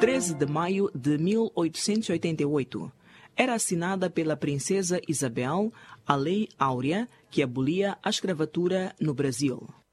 13 de maio de 1888. Era assinada pela princesa Isabel a Lei Áurea, que abolia a escravatura no Brasil.